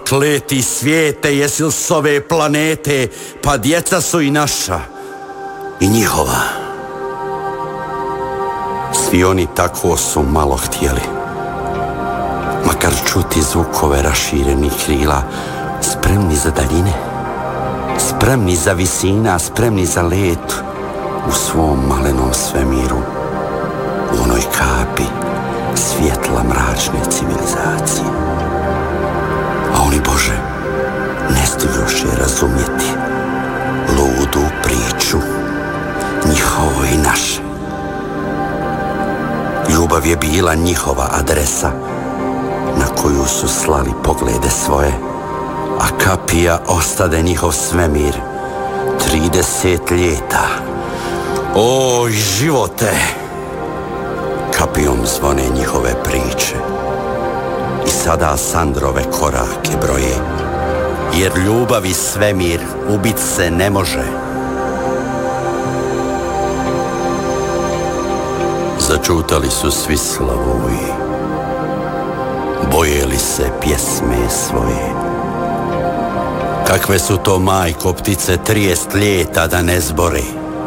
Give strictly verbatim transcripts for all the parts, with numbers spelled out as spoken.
Kleti svijete, jesi li s ove planete, pa djeca su i naša, i njihova. Svi oni tako su malo htjeli, makar čuti zvukove raširenih krila, spremni za daljine, spremni za visina, spremni za let u svom malenom svemiru, u onoj kapi svjetla mračne civilizacije. A oni, Bože, ne stižuše razumjeti ludu priču, njihovo i naše. Ljubav je bila njihova adresa na koju su slali poglede svoje, a kapija ostade njihov svemir trideset ljeta. Oj, živote! Kapijom zvone njihove priče i sada Sandrove korake broje, jer ljubav i svemir ubit se ne može. Začutali su svi slavuji, bojeli se pjesme svoje. Kakve su to, majko ptice, trijest ljeta da ne zbore?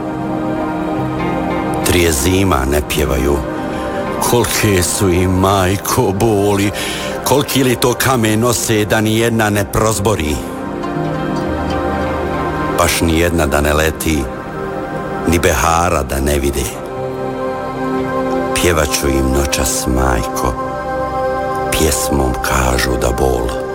Trije zima ne pjevaju, kolike su im, majko, boli, koliki li to kamen nose da ni jedna ne prozbori? Baš ni jedna da ne leti, ni behara da ne vide. Pjevaću im noćas, majko, pjesmom kažu da bol